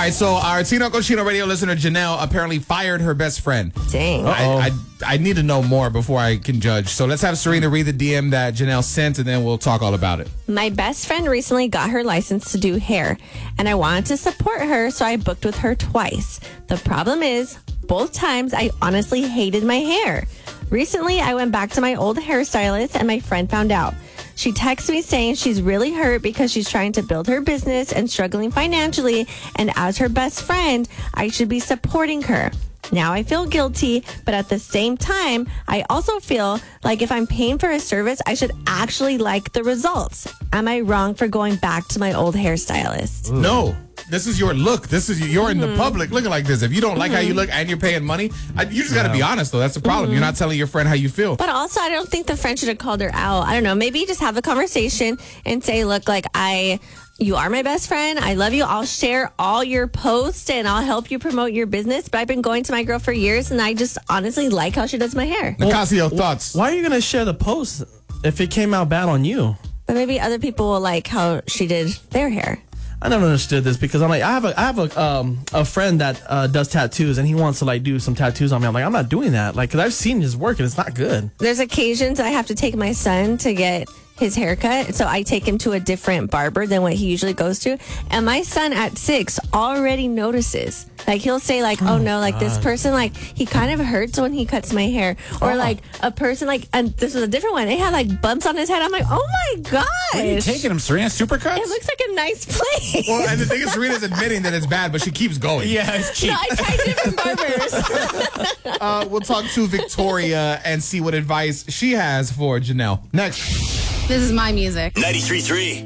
right, so our Tino Cochino radio listener, Janelle, apparently fired her best friend. Dang. I need to know more before I can judge. So let's have Serena read the DM that Janelle sent, and then we'll talk all about it. My best friend recently got her license to do hair, and I wanted to support her, so I booked with her twice. The problem is, both times I honestly hated my hair. Recently, I went back to my old hairstylist, and my friend found out. She texted me saying she's really hurt because she's trying to build her business and struggling financially, and as her best friend, I should be supporting her. Now I feel guilty, but at the same time, I also feel like if I'm paying for a service, I should actually like the results. Am I wrong for going back to my old hairstylist? Ooh. No. This is your look. You're in the public looking like this. If you don't like how you look and you're paying money, you just got to be honest, though. That's the problem. You're not telling your friend how you feel. But also, I don't think the friend should have called her out. I don't know. Maybe just have a conversation and say, look, you are my best friend. I love you. I'll share all your posts and I'll help you promote your business. But I've been going to my girl for years and I just honestly like how she does my hair. Nicasio, thoughts? Why are you going to share the post if it came out bad on you? But maybe other people will like how she did their hair. I never understood this because I'm like, I have a friend that does tattoos and he wants to do some tattoos on me. I'm like, I'm not doing that. Because I've seen his work and it's not good. There's occasions I have to take my son to get his haircut, so I take him to a different barber than what he usually goes to, and my son at 6 already notices. He'll say oh no, this person, he kind of hurts when he cuts my hair, or a person and this was a different one, they had bumps on his head. I'm like, oh my god, what are you taking him, Serena? Supercuts? It looks like a nice place. Well, and the thing is, Serena's admitting that it's bad, but she keeps going. Yeah, it's cheap. No, I tried different barbers. We'll talk to Victoria and see what advice she has for Janelle next. This is my music. 93.3